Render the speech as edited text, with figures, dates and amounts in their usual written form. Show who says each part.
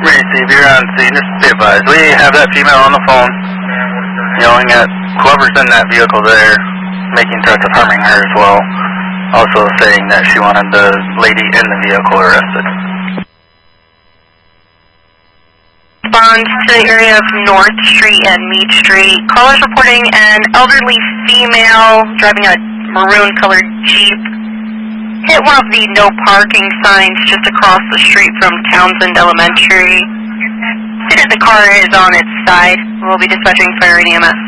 Speaker 1: Receive, you're on scene. Just be advised. We have that female on the phone yelling at whoever's in that vehicle there, making threats of harming her as well. Also saying that she wanted the lady in the vehicle arrested.
Speaker 2: Responds to the area of North Street and Mead Street. Callers reporting an elderly female driving a maroon-colored Jeep hit one of the no parking signs just across the street from Townsend Elementary. The car is on its side. We'll be dispatching fire and EMS.